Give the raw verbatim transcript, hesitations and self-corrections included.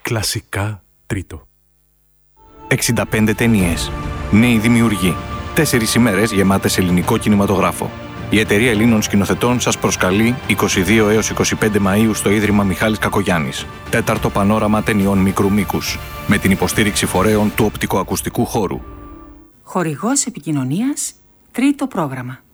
Κλασικά τρίτο. εξήντα πέντε ταινίες. Νέοι δημιουργοί. Τέσσερις ημέρες γεμάτες ελληνικό κινηματογράφο. Η Εταιρεία Ελλήνων Σκηνοθετών σας προσκαλεί είκοσι δύο έως είκοσι πέντε Μαΐου στο Ίδρυμα Μιχάλης Κακογιάννης. Τέταρτο πανόραμα ταινιών μικρού μήκους. Με την υποστήριξη φορέων του οπτικοακουστικού χώρου. Χορηγός επικοινωνίας, τρίτο πρόγραμμα.